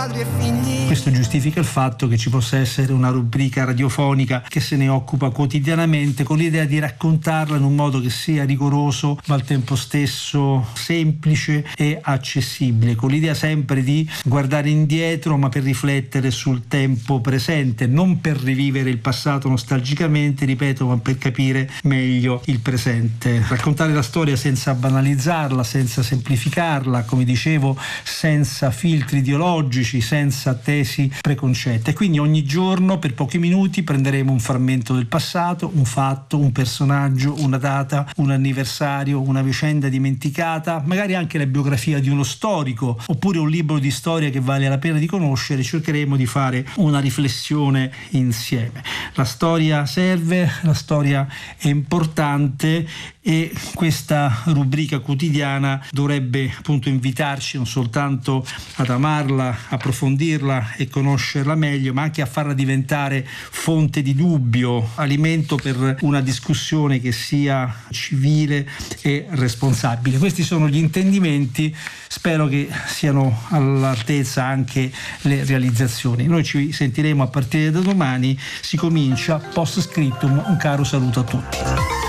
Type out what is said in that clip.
padri e figli. Questo giustifica il fatto che ci possa essere una rubrica radiofonica che se ne occupa quotidianamente, con l'idea di raccontarla in un modo che sia rigoroso ma al tempo stesso semplice e accessibile, con l'idea sempre di guardare indietro ma per riflettere sul tempo presente, non per rivivere il passato nostalgicamente, ripeto, ma per capire meglio il presente. Raccontare la storia senza banalizzarla, senza semplificarla, come dicevo, senza filtri ideologici, senza tesi preconcette. Quindi ogni giorno per pochi minuti prenderemo un frammento del passato, un fatto, un personaggio, una data, un anniversario, una vicenda dimenticata, magari anche la biografia di uno storico oppure un libro di storia che vale la pena di conoscere. Cercheremo di fare una riflessione insieme. La storia serve, la storia è importante e questa rubrica quotidiana dovrebbe appunto invitarci non soltanto ad amarla, approfondirla e conoscerla meglio, ma anche a farla diventare fonte di dubbio, alimento per una discussione che sia civile e responsabile. Questi sono gli intendimenti, spero che siano all'altezza anche le realizzazioni. Noi ci sentiremo a partire da domani, si comincia post scriptum, un caro saluto a tutti.